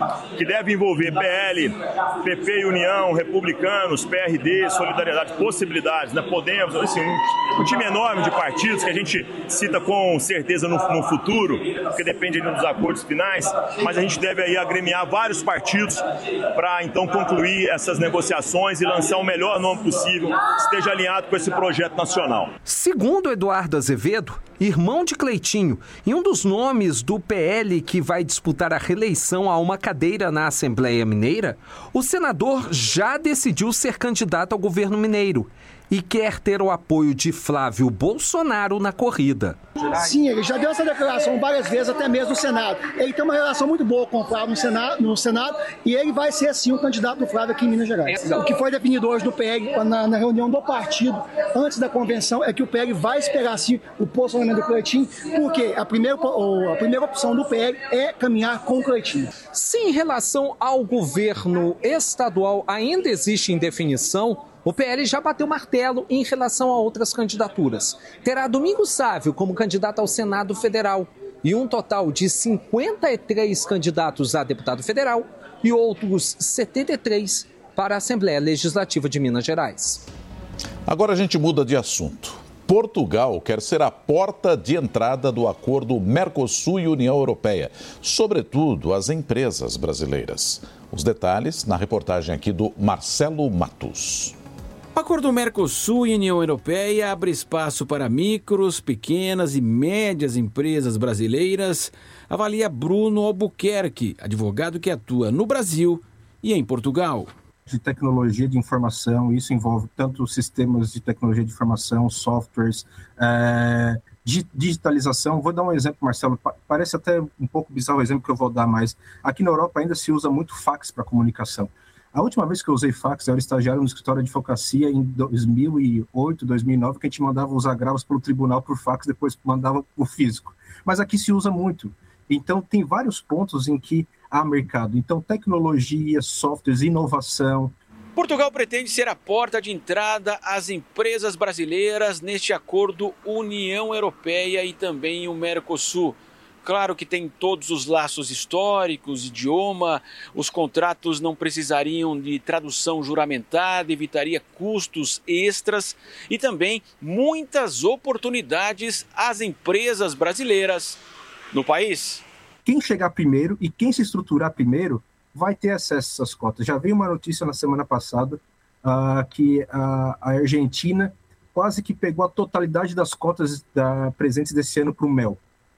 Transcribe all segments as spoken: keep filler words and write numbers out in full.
que deve envolver P L, P P e União, Republicanos, P R D, Solidariedade, possibilidades, né? Podemos, assim, um, um time enorme de partidos que a gente cita com certeza no, no futuro, porque depende ainda dos acordos finais, mas a gente deve aí agremiar vários partidos para então concluir essas negociações e lançar o melhor nome possível que esteja alinhado com esse projeto nacional. Segundo Eduardo Azevedo, irmão de Cleitinho, e um dos nomes do P L que vai disputar a reeleição a uma cadeira na Assembleia Mineira, o senador já decidiu ser candidato ao governo mineiro e quer ter o apoio de Flávio Bolsonaro na corrida. Sim, ele já deu essa declaração várias vezes, até mesmo no Senado. Ele tem uma relação muito boa com o Flávio no Senado, no Senado e ele vai ser, sim, o candidato do Flávio aqui em Minas Gerais. O que foi definido hoje no P L, na, na reunião do partido, antes da convenção, é que o P L vai esperar, sim, o posicionamento do Cleitinho, porque a primeira, a primeira opção do P L é caminhar com o Cleitinho. Se em relação ao governo estadual ainda existe indefinição, o P L já bateu martelo em relação a outras candidaturas. Terá Domingos Sávio como candidato ao Senado Federal e um total de cinquenta e três candidatos a deputado federal e outros setenta e três para a Assembleia Legislativa de Minas Gerais. Agora a gente muda de assunto. Portugal quer ser a porta de entrada do acordo Mercosul e União Europeia, sobretudo as empresas brasileiras. Os detalhes na reportagem aqui do Marcelo Matus. O acordo Mercosul e União Europeia abre espaço para micros, pequenas e médias empresas brasileiras, avalia Bruno Albuquerque, advogado que atua no Brasil e em Portugal. De tecnologia de informação, isso envolve tanto sistemas de tecnologia de informação, softwares, é, digitalização. Vou dar um exemplo, Marcelo, parece até um pouco bizarro o exemplo que eu vou dar, mas aqui na Europa ainda se usa muito fax para comunicação. A última vez que eu usei fax, eu era estagiário no escritório de advocacia em dois mil e oito, dois mil e nove, que a gente mandava os agravos pelo tribunal por fax, depois mandava o físico. Mas aqui se usa muito. Então, tem vários pontos em que há mercado. Então, tecnologia, softwares, inovação. Portugal pretende ser a porta de entrada às empresas brasileiras neste acordo União Europeia e também o Mercosul. Claro que tem todos os laços históricos, idioma, os contratos não precisariam de tradução juramentada, evitaria custos extras e também muitas oportunidades às empresas brasileiras no país. Quem chegar primeiro e quem se estruturar primeiro vai ter acesso a essas cotas. Já veio uma notícia na semana passada uh, que a, a Argentina quase que pegou a totalidade das cotas da, presentes desse ano para o mel.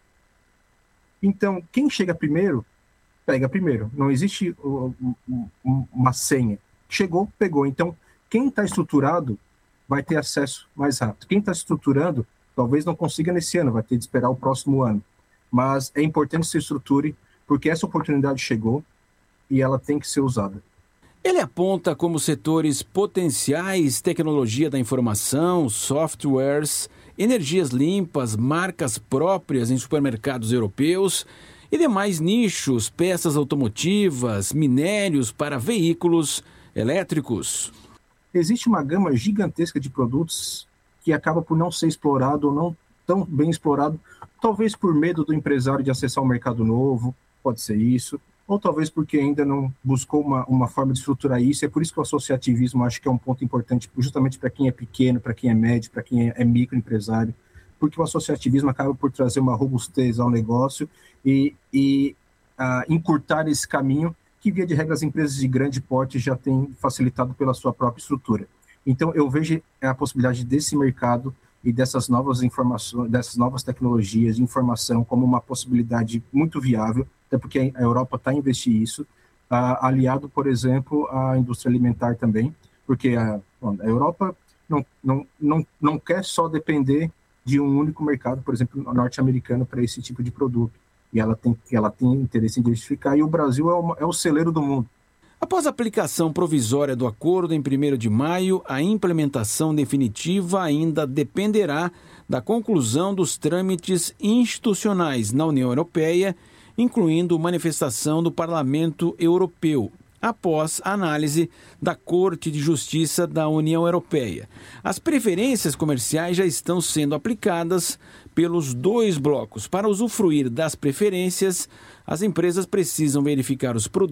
Então, quem chega primeiro, pega primeiro. Não existe uh, uh, uma senha. Chegou, pegou. Então, quem está estruturado vai ter acesso mais rápido. Quem está estruturando, talvez não consiga nesse ano, vai ter de esperar o próximo ano. Mas é importante que se estruture, porque essa oportunidade chegou e ela tem que ser usada. Ele aponta como setores potenciais tecnologia da informação, softwares, energias limpas, marcas próprias em supermercados europeus e demais nichos, peças automotivas, minérios para veículos elétricos. Existe uma gama gigantesca de produtos que acaba por não ser explorado ou não tão bem explorado, talvez por medo do empresário de acessar um mercado novo, pode ser isso, ou talvez porque ainda não buscou uma, uma forma de estruturar isso. É por isso que o associativismo acho que é um ponto importante, justamente para quem é pequeno, para quem é médio, para quem é, é microempresário, porque o associativismo acaba por trazer uma robustez ao negócio e, e uh, encurtar esse caminho que, via de regra, as empresas de grande porte já têm facilitado pela sua própria estrutura. Então, eu vejo a possibilidade desse mercado e dessas novas informações, dessas novas tecnologias de informação como uma possibilidade muito viável, até porque a Europa está a investir isso, uh, aliado, por exemplo, à indústria alimentar também, porque a, bom, a Europa não, não, não, não quer só depender de um único mercado, por exemplo, norte-americano, para esse tipo de produto, e ela tem, ela tem interesse em diversificar, e o Brasil é, uma, é o celeiro do mundo. Após a aplicação provisória do acordo em primeiro de maio, a implementação definitiva ainda dependerá da conclusão dos trâmites institucionais na União Europeia, incluindo manifestação do Parlamento Europeu, após a análise da Corte de Justiça da União Europeia. As preferências comerciais já estão sendo aplicadas pelos dois blocos. Para usufruir das preferências, as empresas precisam verificar os produtos